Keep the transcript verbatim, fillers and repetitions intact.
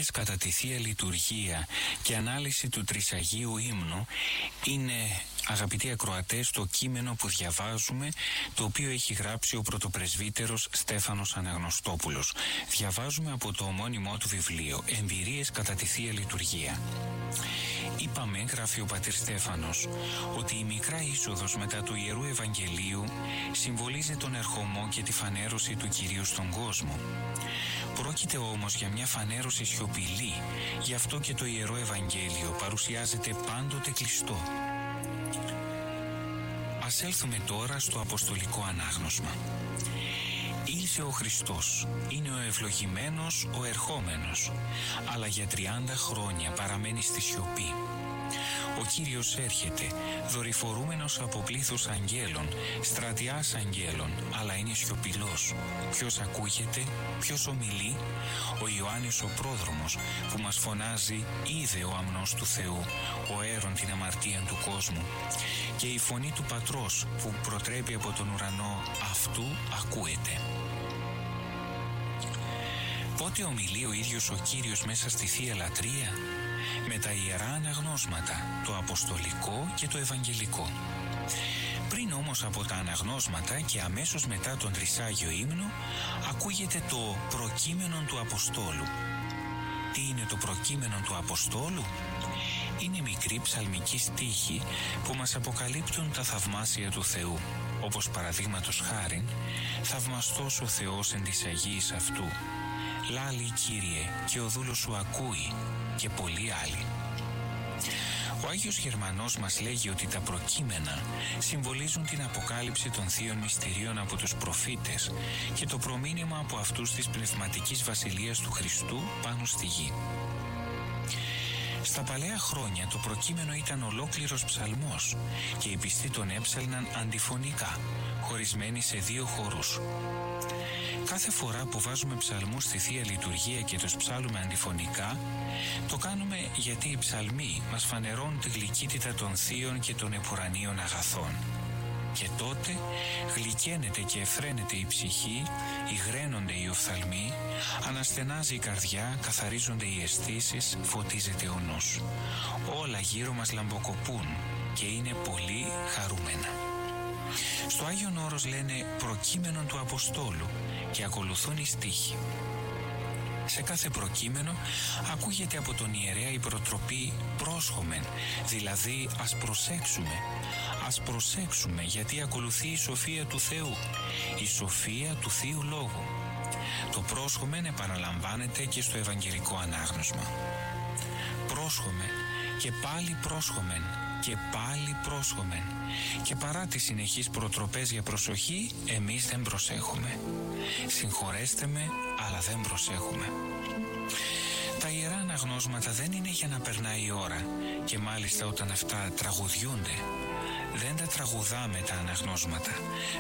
εμπειρίες κατά τη Θεία Λειτουργία και ανάλυση του Τρισαγίου Ύμνου είναι, αγαπητοί ακροατές, το κείμενο που διαβάζουμε, το οποίο έχει γράψει ο πρωτοπρεσβύτερος Στέφανος Αναγνωστόπουλος. Διαβάζουμε από το ομώνυμό του βιβλίο «Εμπειρίες κατά τη Θεία Λειτουργία». Είπαμε, γράφει ο πατήρ Στέφανος, ότι η μικρά είσοδος μετά του Ιερού Ευαγγελίου συμβολίζει τον ερχομό και τη φανέρωση του Κυρίου στον κόσμο. Πρόκειται όμως για μια φανέρωση σιωπηλή, γι' αυτό και το Ιερό Ευαγγέλιο παρουσιάζεται πάντοτε κλειστό. Ας έλθουμε τώρα στο αποστολικό ανάγνωσμα. Ήλθε ο Χριστός, είναι ο ευλογημένος ο ερχόμενος, αλλά για τριάντα χρόνια παραμένει στη σιωπή. Ο Κύριος έρχεται, δορυφορούμενος από πλήθος αγγέλων, στρατιάς αγγέλων, αλλά είναι σιωπηλός. Ποιος ακούγεται, ποιος ομιλεί? Ο Ιωάννης ο πρόδρομος που μας φωνάζει «Είδε ο αμνός του Θεού, ο αίρον την αμαρτία του κόσμου». Και η φωνή του Πατρός που προτρέπει από τον ουρανό, αυτού ακούεται. Πότε ομιλεί ο ίδιος ο Κύριος μέσα στη Θεία Λατρεία? Με τα Ιερά Αναγνώσματα, το Αποστολικό και το Ευαγγελικό. Πριν όμως από τα αναγνώσματα και αμέσως μετά τον Τρισάγιο Ύμνο, ακούγεται το προκείμενο του Αποστόλου. Τι είναι το προκείμενο του Αποστόλου? Είναι μικροί ψαλμικοί στίχοι που μας αποκαλύπτουν τα θαυμάσια του Θεού, όπως παραδείγματος χάριν «Θαυμαστός ο Θεός εν της Αγίας αυτού», «Λάλη Κύριε και ο δούλος σου ακούει» και πολλοί άλλοι. Ο Άγιος Γερμανός μας λέγει ότι τα προκείμενα συμβολίζουν την αποκάλυψη των θείων μυστηρίων από τους προφήτες και το προμήνυμα από αυτούς της πνευματικής βασιλείας του Χριστού πάνω στη γη. Στα παλαιά χρόνια το προκείμενο ήταν ολόκληρος ψαλμός και οι πιστοί τον έψαλναν αντιφωνικά, χωρισμένοι σε δύο χορούς. Κάθε φορά που βάζουμε ψαλμούς στη Θεία Λειτουργία και τους ψάλουμε αντιφωνικά, το κάνουμε γιατί οι ψαλμοί μας φανερώνουν τη γλυκύτητα των θείων και των επουρανίων αγαθών. Και τότε γλυκαίνεται και εφραίνεται η ψυχή, υγραίνονται οι οφθαλμοί, αναστενάζει η καρδιά, καθαρίζονται οι αισθήσεις, φωτίζεται ο νους. Όλα γύρω μας λαμποκοπούν και είναι πολύ χαρούμενα. Στο Άγιον Όρος λένε προκείμενον του Αποστόλου και ακολουθούν οι στίχοι. Σε κάθε προκείμενο ακούγεται από τον ιερέα η προτροπή πρόσχομεν, δηλαδή ας προσέξουμε. Ας προσέξουμε γιατί ακολουθεί η σοφία του Θεού, η σοφία του Θείου Λόγου. Το πρόσχομεν επαναλαμβάνεται και στο Ευαγγελικό Ανάγνωσμα. Πρόσχομεν και πάλι πρόσχομεν και πάλι πρόσχομεν. Και παρά τις συνεχείς προτροπές για προσοχή, εμείς δεν προσέχουμε. Συγχωρέστε με, αλλά δεν προσέχουμε. Τα Ιερά Αναγνώσματα δεν είναι για να περνάει η ώρα και μάλιστα όταν αυτά τραγουδιούνται. Δεν τα τραγουδάμε τα αναγνώσματα.